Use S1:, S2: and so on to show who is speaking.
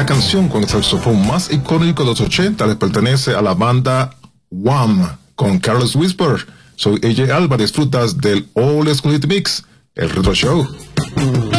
S1: La canción con el saxofón más icónico de los 80 le pertenece a la banda Wham con Careless Whisper. Soy AJ Alba, disfrutas del All School Mix, el Retro Show.